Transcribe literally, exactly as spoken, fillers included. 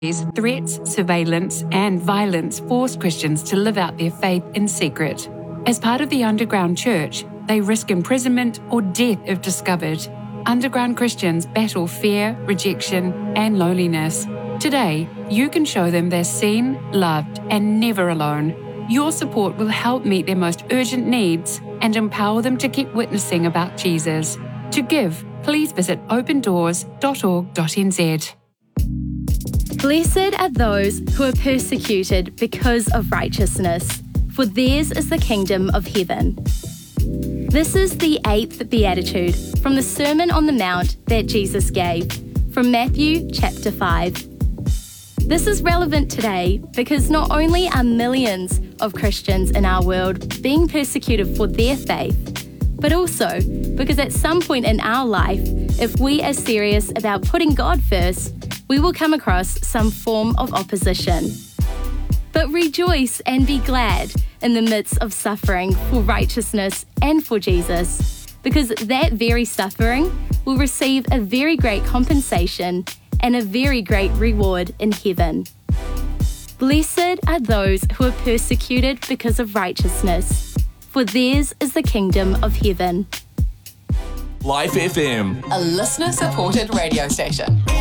Threats, surveillance, and violence force Christians to live out their faith in secret. As part of the underground church, they risk imprisonment or death if discovered. Underground Christians battle fear, rejection, and loneliness. Today, you can show them they're seen, loved, and never alone. Your support will help meet their most urgent needs and empower them to keep witnessing about Jesus. To give, please visit open doors dot org dot n z. Blessed are those who are persecuted because of righteousness, for theirs is the kingdom of heaven. This is the eighth beatitude from the Sermon on the Mount that Jesus gave, from Matthew chapter five. This is relevant today because not only are millions of Christians in our world being persecuted for their faith, but also because at some point in our life, if we are serious about putting God first, we will come across some form of opposition. But rejoice and be glad in the midst of suffering for righteousness and for Jesus, because that very suffering will receive a very great compensation and a very great reward in heaven. Blessed are those who are persecuted because of righteousness, for theirs is the kingdom of heaven. Life F M, a listener-supported radio station.